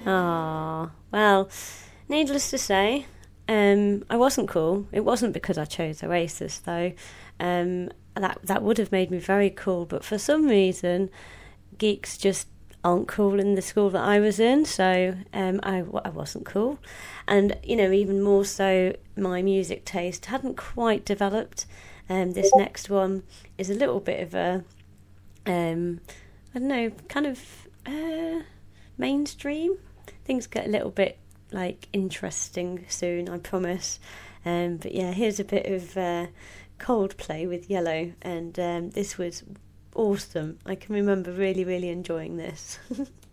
Ah, well, needless to say, I wasn't cool. It wasn't because I chose Oasis, though. That would have made me very cool, but for some reason, geeks just aren't cool in the school that I was in, so I wasn't cool. And, even more so, my music taste hadn't quite developed. This next one is a little bit of a, I don't know, kind of mainstream. Things get a little bit, interesting soon, I promise. But yeah, here's a bit of Coldplay with Yellow, and this was awesome. I can remember really, really enjoying this.